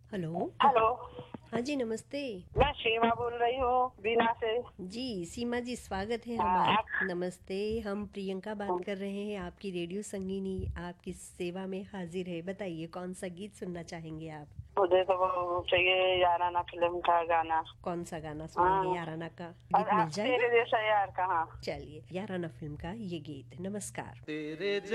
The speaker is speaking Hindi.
हेलो। हेलो। हाँ जी, नमस्ते। मैं सीमा बोल रही हूँ बीना से। जी सीमा जी, स्वागत है हाँ, हमारा। आप। नमस्ते। हम प्रियंका बात कर रहे हैं, आपकी रेडियो संगीनी आपकी सेवा में हाजिर है। बताइए कौन सा गीत सुनना चाहेंगे आप? मुझे तो वो चाहिए याराना फिल्म का गाना। कौन सा गाना सुनेंगे? हाँ। याराना का और गीत मिल जाएगा। तेरे जैसा यार कहाँ। चलिए, याराना फिल्म का ये गीत। नमस्कार। तेरे